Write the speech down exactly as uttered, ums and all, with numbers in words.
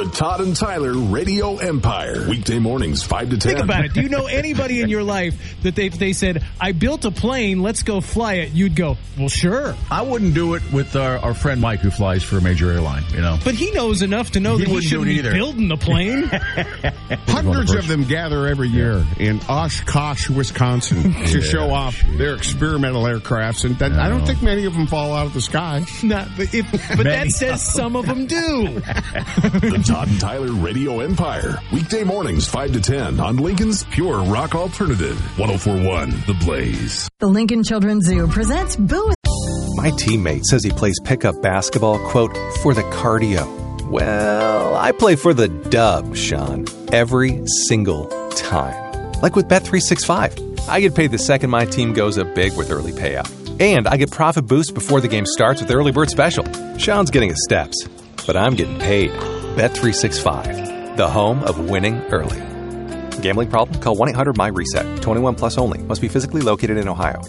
Todd and Tyler Radio Empire. Weekday mornings, five to ten. Think about it. Do you know anybody in your life that they, if they said, I built a plane, let's go fly it, you'd go, well, sure. I wouldn't do it with our, our friend Mike, who flies for a major airline, you know. But he knows enough to know He that he wouldn't do shouldn't it be either. building the plane. Hundreds of them gather every year in Oshkosh, Wisconsin to show off their experimental aircrafts. And that, I don't think many of them fall out of the sky. Not, but if, but that says some of them do. The Todd and Tyler Radio Empire. Weekday mornings, five to ten on Lincoln's Pure Rock Alternative. one oh four point one The Blaze. The Lincoln Children's Zoo presents Boo. My teammate says he plays pickup basketball, quote, for the cardio. Well, I play for the dub, Sean, every single time. Like with Bet three sixty-five. I get paid the second my team goes up big with early payout. And I get profit boost before the game starts with Early Bird Special. Sean's getting his steps, but I'm getting paid. Bet three sixty-five, the home of winning early. Gambling problem? Call one eight hundred M Y RESET. twenty-one plus only. Must be physically located in Ohio.